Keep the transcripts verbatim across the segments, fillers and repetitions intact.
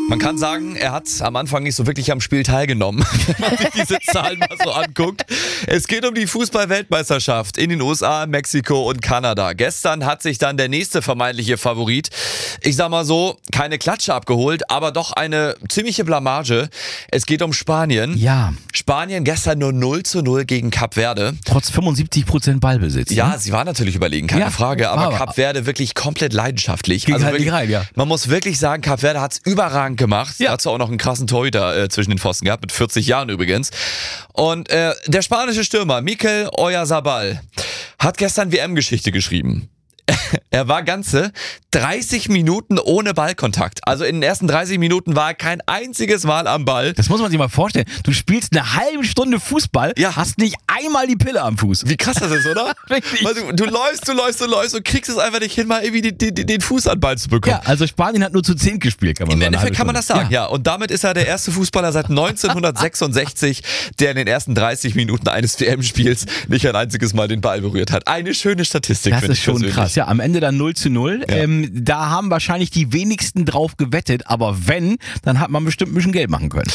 Man kann sagen, er hat am Anfang nicht so wirklich am Spiel teilgenommen, wenn man sich diese Zahlen mal so anguckt. Es geht um die Fußball-Weltmeisterschaft in den U S A, Mexiko und Kanada. Gestern hat sich dann der nächste vermeintliche Favorit, ich sag mal so, keine Klatsche abgeholt, aber doch eine ziemliche Blamage. Es geht um Spanien. Ja. Spanien gestern nur null zu null gegen Kap Verde. Trotz fünfundsiebzig Prozent Ballbesitz. Ja, ne? sie war natürlich überlegen, keine Ja, Frage, aber war- Kap Verde wirklich komplett leidenschaftlich. Ging halt wirklich, nicht rein, ja. Man muss wirklich sagen, Kap Verde hat's überragend gemacht. Ja. Dazu auch noch einen krassen Torhüter äh, zwischen den Pfosten gehabt, mit vierzig Jahren übrigens. Und äh, der spanische Stürmer Mikel Oyarzabal hat gestern W M-Geschichte geschrieben. Er war ganze dreißig Minuten ohne Ballkontakt. Also in den ersten dreißig Minuten war er kein einziges Mal am Ball. Das muss man sich mal vorstellen. Du spielst eine halbe Stunde Fußball, Ja. hast nicht einmal die Pille am Fuß. Wie krass das ist, oder? Wirklich. Weil du, du läufst, du läufst, du läufst und kriegst es einfach nicht hin, mal irgendwie die, die, den Fuß an den Ball zu bekommen. Ja, also Spanien hat nur zu zehn gespielt, kann man Im sagen. Endeffekt kann man das sagen, ja. Und damit ist er der erste Fußballer seit neunzehnhundertsechsundsechzig, der in den ersten dreißig Minuten eines W M-Spiels nicht ein einziges Mal den Ball berührt hat. Eine schöne Statistik, Das finde ist ich schon persönlich. krass. Ja, am Ende dann null zu null. Ja. Ähm, da haben wahrscheinlich die wenigsten drauf gewettet, aber wenn, dann hat man bestimmt ein bisschen Geld machen können.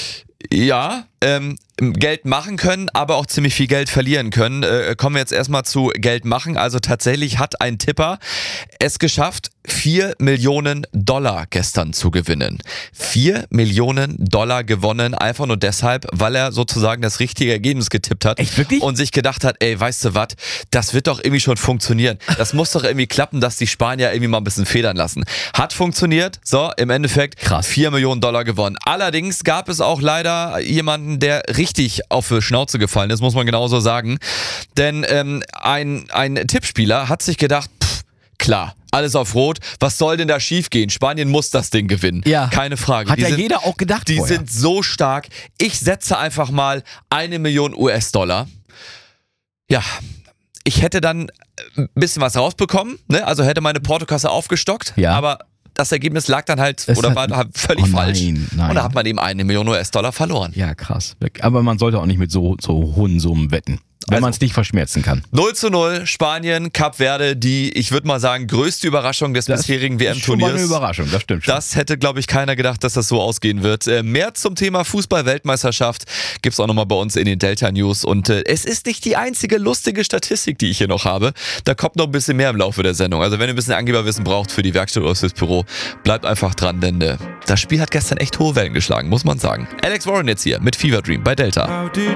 Ja, ähm, Geld machen können, aber auch ziemlich viel Geld verlieren können. Äh, kommen wir jetzt erstmal zu Geld machen. Also tatsächlich hat ein Tipper es geschafft, vier Millionen Dollar gestern zu gewinnen. vier Millionen Dollar gewonnen, einfach nur deshalb, weil er sozusagen das richtige Ergebnis getippt hat. Echt, wirklich? Und sich gedacht hat, ey, weißt du was, das wird doch irgendwie schon funktionieren. Das muss doch irgendwie klappen, dass die Spanier irgendwie mal ein bisschen federn lassen. Hat funktioniert. So, im Endeffekt Krass. vier Millionen Dollar gewonnen. Allerdings gab es auch leider jemanden, der richtig auf die Schnauze gefallen ist, muss man genauso sagen. Denn ähm, ein, ein Tippspieler hat sich gedacht, pff, klar, alles auf Rot, was soll denn da schief gehen? Spanien muss das Ding gewinnen. Ja. Keine Frage. Hat Die ja sind, jeder auch gedacht Die vorher. sind so stark. Ich setze einfach mal eine Million U S-Dollar. Ja, ich hätte dann ein bisschen was rausbekommen, ne? Also hätte meine Portokasse aufgestockt, Ja. aber das Ergebnis lag dann halt, Es oder hat- war halt völlig Oh nein, falsch. nein. Und da hat man eben eine Million U S-Dollar verloren. Ja, krass. Aber man sollte auch nicht mit so, so hohen Summen wetten, wenn Also- man es nicht verschmerzen kann. null zu null, Spanien, Kap Verde, die, ich würde mal sagen, größte Überraschung des bisherigen W ist schon mal eine M-Turniers. Überraschung, das stimmt schon. Das hätte, glaube ich, keiner gedacht, dass das so ausgehen wird. Äh, mehr zum Thema Fußball-Weltmeisterschaft gibt's auch nochmal bei uns in den Delta News. Und äh, es ist nicht die einzige lustige Statistik, die ich hier noch habe. Da kommt noch ein bisschen mehr im Laufe der Sendung. Also wenn ihr ein bisschen Angeberwissen braucht für die Werkstatt oder fürs Büro, bleibt einfach dran, denn äh, das Spiel hat gestern echt hohe Wellen geschlagen, muss man sagen. Alex Warren jetzt hier mit Fever Dream bei Delta. How did